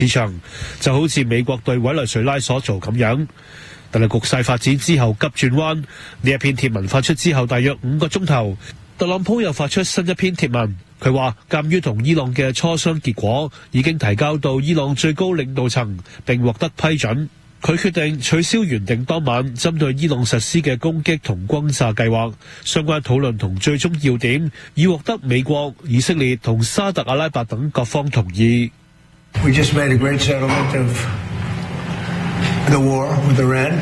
市場，就好似美國對委內瑞拉所做咁樣。但係局勢發展之後急轉彎，呢一篇貼文發出之後大約5個鐘頭，特朗普又發出新一篇貼文。佢話鑑於同伊朗嘅磋商結果已經提交到伊朗最高領導層並獲得批准，佢決定取消原定當晚針對伊朗實施嘅攻擊同轟炸計劃。相關討論同最終要點已獲得美國、以色列同沙特阿拉伯等各方同意。 We just made a great settlement of the war with Iran,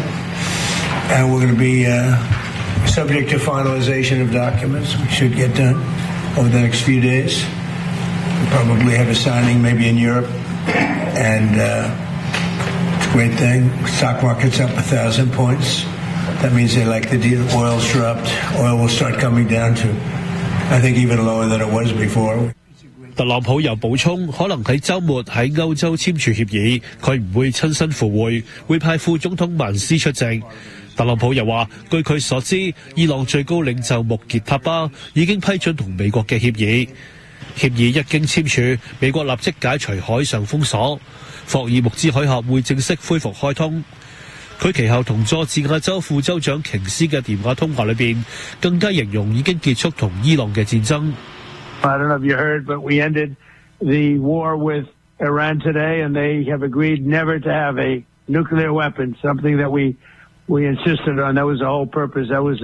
and we're going to be subject to finalization of documents. We should get done over the next few days. We'll probably have a signing maybe in Europe, and it's a great thing. Stock market's up 1,000 points. That means they like the deal. Oil's dropped. Oil will start coming down to, I think, even lower than it was before. 特朗普又補充，可能喺週末喺歐洲簽署協議，佢唔會親身赴會，會派副總統曼斯出席。特朗普又話，據佢所知，伊朗最高領袖穆傑塔巴已經批准同美國嘅協議。協議一經簽署，美國立即解除海上封鎖，霍爾木茲海峽會正式恢復開通。佢其後同佐治亞州副州長瓊斯嘅電話通話裏邊，更加形容已經結束同伊朗嘅戰爭。 I don't know if you heard, but we ended the war with Iran today, and they have agreed never to have a nuclear weapon, something that we insisted on. That was the whole purpose. That was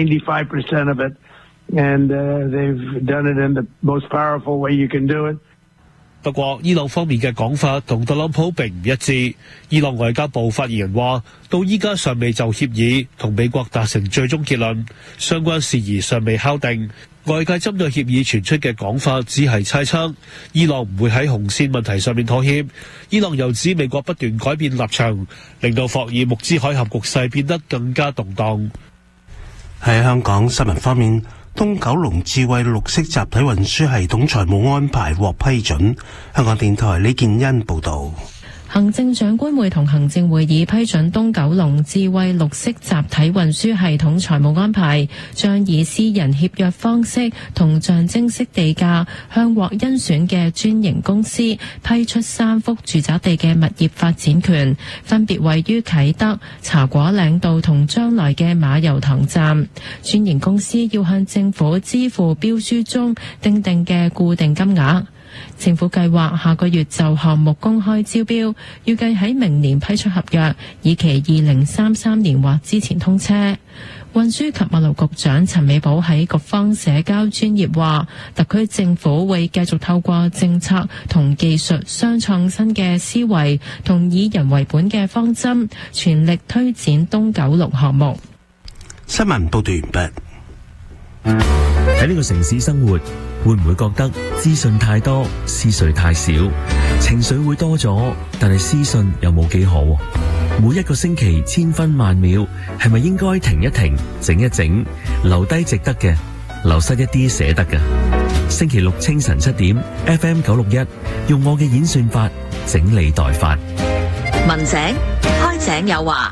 95% of it, and they've done it in the most powerful way you can do it. 不過，伊朗方面嘅講法同特朗普並唔一致。伊朗外交部發言人話，到依家尚未就協議同美國達成最終結論，相關事宜尚未敲定。外界針對協議傳出嘅講法只係猜測，伊朗唔會喺紅線問題上面妥協。伊朗又指美國不斷改變立場，令到霍爾木茲海峽局勢變得更加動盪。 喺香港新聞方面，東九龍智慧綠色集體運輸系統財務安排獲批准。香港電台李建恩報導。 行政長官會同行政會議批准東九龍智慧綠色集體運輸系統財務安排，將以私人協約方式同象徵式地價向獲甄選嘅專營公司批出3幅住宅地嘅物業發展權，分別位於啟德、茶果嶺道同將來嘅馬油塘站。專營公司要向政府支付標書中訂定嘅固定金額。政府計劃下個月就項目公開招標，預計喺明年批出合約，以期2033年或之前通車。運輸及物流局長陳美寶喺局方社交專頁話，特區政府會繼續透過政策同技術雙創新嘅思維同以人為本嘅方針，全力推展東九龍項目。 新聞報道完畢。 喺呢個城市生活，會唔會覺得資訊太多，思緒太少？情緒會多咗，但係思緒又冇幾好。每一個星期千分萬秒，係咪應該停一停，整一整，留低值得嘅，流失一啲捨得嘅？星期六清晨7點 FM 961，用我嘅演算法整理代發。 文井開井有話。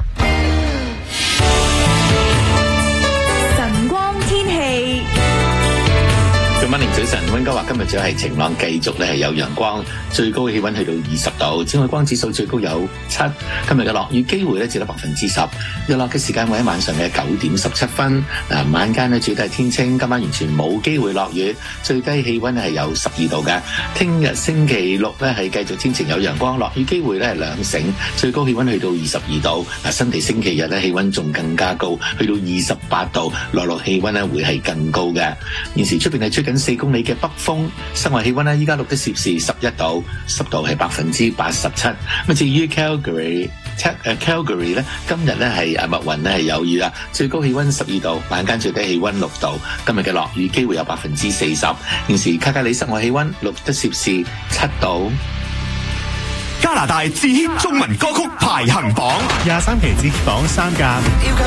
晚寧早晨，溫哥華今日就係晴朗，繼續咧係有陽光，最高氣溫去到20度，紫外光指數最高有7。今日嘅落雨機會咧只得10%，日落嘅時間會喺晚上嘅9點17分。晚間咧最低係天清，今晚完全冇機會落雨，最低氣溫係有12度嘅。聽日星期六咧係繼續天晴有陽光，落雨機會咧係2成，最高氣溫去到22度。新地星期日咧氣溫仲更加高，去到28度，落氣溫咧會係更高嘅。現時出邊係吹緊4公里嘅北風，室外氣溫咧依家錄得攝氏11度，濕度係87%。咁至於 Calgary 咧，今日咧係密雲咧係有雨啦，最高氣溫12度，晚間最低氣溫6度。今日嘅落雨機會有40%。現時卡加里室外氣溫錄得攝氏7度。 加拿大自 hit 中文歌曲排行榜23期自 hit 榜3甲，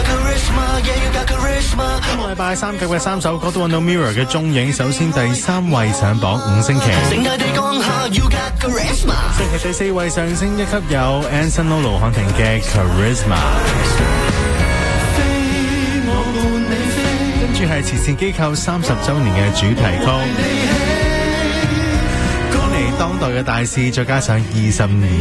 今個禮拜3甲嘅3首歌都揾到 Mirror 嘅蹤影。首先第3位上榜5星期，星期第4位上升1級有 Anson Lo 盧瀚霆嘅 Charisma， 跟住係慈善機構30週年嘅主題曲。當代嘅大事，再加上20年